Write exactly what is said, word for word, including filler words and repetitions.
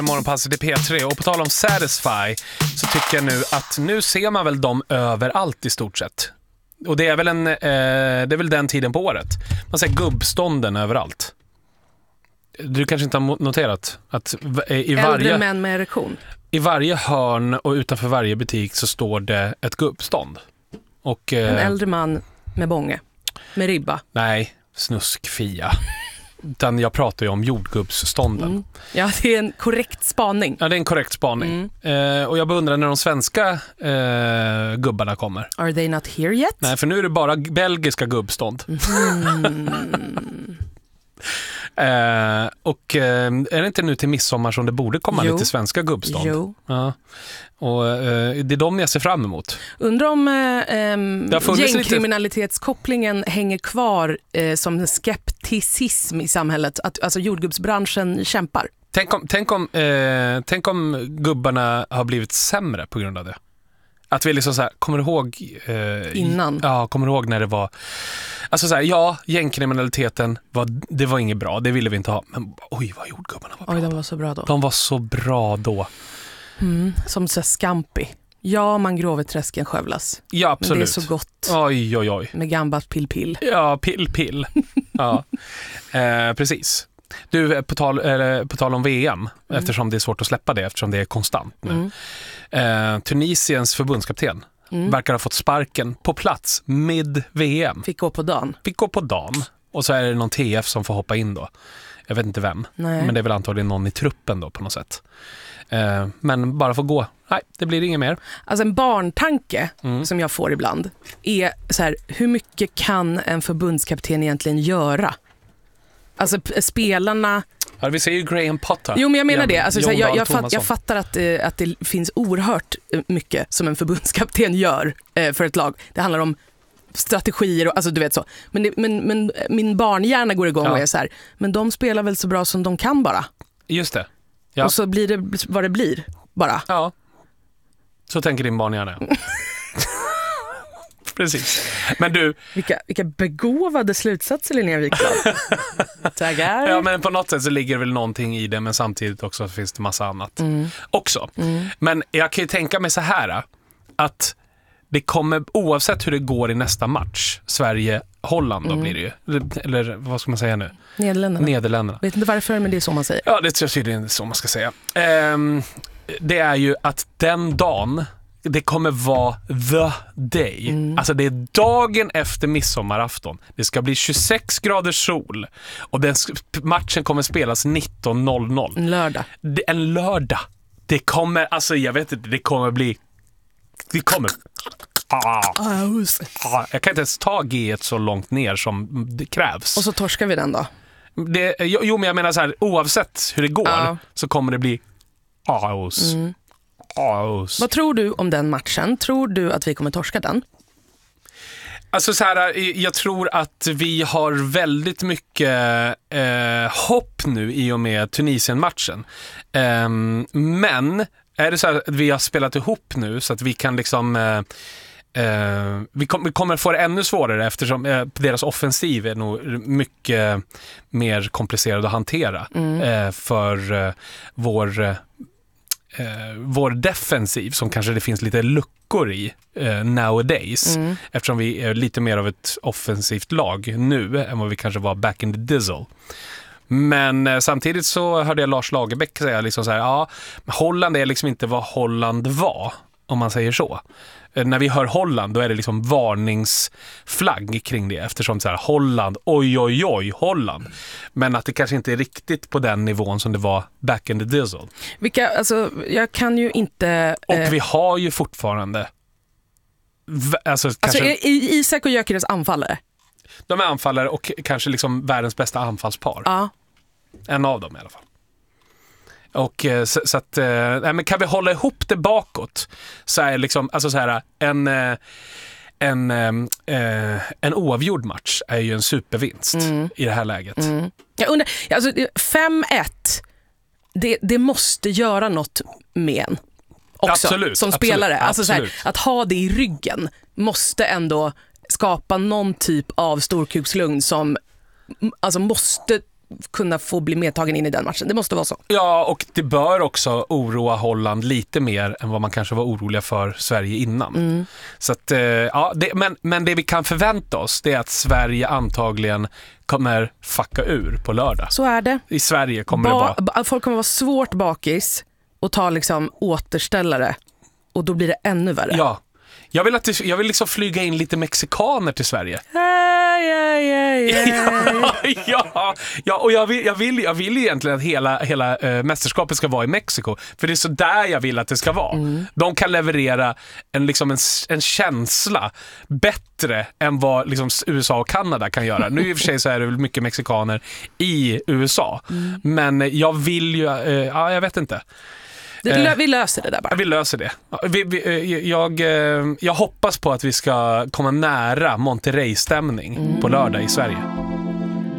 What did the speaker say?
Morgonpasset i P tre. Och på tal om Satisfy så tycker jag nu att nu ser man väl dem överallt i stort sett. Och det är väl, en, eh, det är väl den tiden på året. Man ser gubbstånden överallt. Du kanske inte har noterat att i varje, äldre män med erektion. I varje hörn och utanför varje butik så står det ett gubbstånd. Och, eh, en äldre man med bånge. Med ribba. Nej, snuskfia. Utan jag pratar ju om jordgubbsstånden. Mm. Ja, det är en korrekt spaning. Ja, det är en korrekt spaning. Mm. Eh, och jag beundrar när de svenska eh, gubbarna kommer. Are they not here yet? Nej, för nu är det bara belgiska gubbstånd. Mm. eh, och eh, är det inte nu till midsommar som det borde komma jo. lite svenska gubbstånd? Jo. Ja. Och eh, det är de jag ser fram emot. Undrar om eh, gängkriminalitetskopplingen lite... hänger kvar eh, som en skepticism i samhället. Att alltså, jordgubbsbranschen kämpar. Tänk om, tänk, om, eh, tänk om gubbarna har blivit sämre på grund av det. Att vi liksom så här, kommer du ihåg eh, innan? Ja, kommer du ihåg när det var alltså så här, ja, gängkriminaliteten var, det var inget bra, det ville vi inte ha. Men oj, vad jordgubbarna var bra. Oj, de var så bra då. De var så bra då. Mm, som så Scampi. Ja, mangroveträsken skövlas. Ja, absolut. Men det är så gott. Oj, oj, oj. Med gambat pill-pill. Ja, pill-pill. Ja, eh, precis. Du, på tal, eh, på tal om V M, mm. eftersom det är svårt att släppa det, eftersom det är konstant nu. Mm. Eh, Tunisiens förbundskapten mm. verkar ha fått sparken på plats med V M. Fick gå på dagen. Fick gå på dagen. Och så är det någon T F som får hoppa in då. Jag vet inte vem. Nej. Men det är väl antagligen någon i truppen då på något sätt. Eh, men bara få gå. Nej, det blir inget mer. Alltså en barntanke mm. som jag får ibland är så här, hur mycket kan en förbundskapten egentligen göra? Alltså p- spelarna... Ja, vi ser ju Graham Potter. Jo, men jag menar det. Alltså, såhär, jag, jag, fatt, jag fattar att, eh, att det finns oerhört mycket som en förbundskapten gör eh, för ett lag. Det handlar om strategier och alltså du vet så. Men, det, men, men min barnhjärna går igång ja. och är så här, men de spelar väl så bra som de kan bara. Just det. Ja. Och så blir det vad det blir bara. Ja. Så tänker din barnhjärna. Precis. Men du... Vilka, vilka begåvade slutsatser, Linnea Wiklund. Tackar. Ja, men på något sätt så ligger väl någonting i det, men samtidigt också finns det massa annat mm. också. Mm. Men jag kan ju tänka mig så här att det kommer, oavsett hur det går i nästa match, Sverige-Holland då mm. blir det ju. Eller vad ska man säga nu? Nederländerna. Nederländerna. Vet inte varför, men det är så man säger. Ja, det tror jag det är så man ska säga. Um, det är ju att den dagen det kommer vara the day. Mm. Alltså det är dagen efter midsommarafton. Det ska bli tjugosex grader sol. Och den matchen kommer spelas nitton noll noll. En lördag. Det, en lördag. Det kommer, alltså jag vet inte, det kommer bli... Det kommer... Ah, ah, jag kan inte ens ta G så långt ner som det krävs. Och så torskar vi den då? Det, jo, men jag menar så här, oavsett hur det går ah. så kommer det bli kaos. Mm. Vad tror du om den matchen? Tror du att vi kommer torska den? Alltså så här, jag tror att vi har väldigt mycket eh, hopp nu i och med Tunisien-matchen. Eh, men är det så här att vi har spelat ihop nu så att vi kan liksom... Eh, Uh, vi, kom, vi kommer få det ännu svårare eftersom uh, deras offensiv är nog mycket mer komplicerad att hantera mm. uh, för uh, vår, uh, vår defensiv som kanske det finns lite luckor i uh, nowadays mm. eftersom vi är lite mer av ett offensivt lag nu än vad vi kanske var back in the dizzle. Men uh, samtidigt så hörde jag Lars Lagerbäck säga liksom så här, ja, Holland är liksom inte vad Holland var, om man säger så. När vi hör Holland, då är det liksom varningsflagg kring det. Eftersom så här, Holland, oj oj oj, Holland. Men att det kanske inte är riktigt på den nivån som det var back in the dizzle. Vilka, alltså, jag kan ju inte... Och eh... vi har ju fortfarande... Alltså, alltså kanske... Isak och Gyökeres anfallare. De är anfallare och kanske liksom världens bästa anfallspar. Ja. En av dem i alla fall. Och så, så att, nej, men kan vi hålla ihop det bakåt så är liksom, alltså så här, en, en, en oavgjord match är ju en supervinst mm. i det här läget. Mm. Jag undrar, alltså fem ett, det, det måste göra något med en också, absolut, som absolut, spelare. Alltså så absolut. här, att ha det i ryggen måste ändå skapa någon typ av storkukslugn som alltså måste kunna få bli medtagen in i den matchen. Det måste vara så. Ja, och det bör också oroa Holland lite mer än vad man kanske var oroliga för Sverige innan. Mm. Så att, ja, det, men, men det vi kan förvänta oss, det är att Sverige antagligen kommer fucka ur på lördag. Så är det. I Sverige kommer ba- det vara... Folk kommer vara svårt bakis och ta liksom återställare. Och då blir det ännu värre. Ja. Jag vill, att det, jag vill liksom flyga in lite mexikaner till Sverige. Hey, yeah, yeah, yeah. ja, ja, ja, och jag vill, jag vill, jag vill egentligen att hela, hela äh, mästerskapet ska vara i Mexiko. För det är så där jag vill att det ska vara. Mm. De kan leverera en, liksom en, en känsla bättre än vad liksom, U S A och Kanada kan göra. Nu i och för sig så är det väl mycket mexikaner i U S A. Mm. Men jag vill ju, äh, ja jag vet inte. Det, vi löser det där bara. Vi löser det. Vi, vi, jag, jag hoppas på att vi ska komma nära Monterrey-stämning mm. på lördag i Sverige.